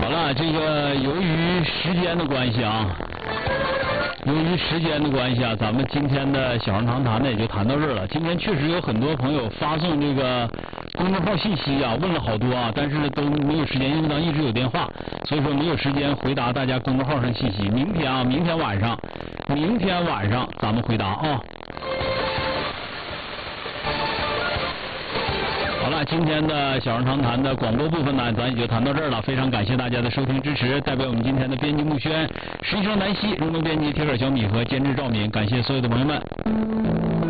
好了，这个由于时间的关系啊，咱们今天的小人长谈呢也就谈到这儿了。今天确实有很多朋友发送这个公众号信息啊，问了好多啊，但是都没有时间，因为咱一直有电话，所以说没有时间回答大家公众号上信息。明天晚上咱们回答啊。好了，今天的小人长谈的广播部分呢，咱也就谈到这儿了。非常感谢大家的收听支持，代表我们今天的编辑木轩、实习生南希、荣东编辑铁杆小米和监制赵敏，感谢所有的朋友们。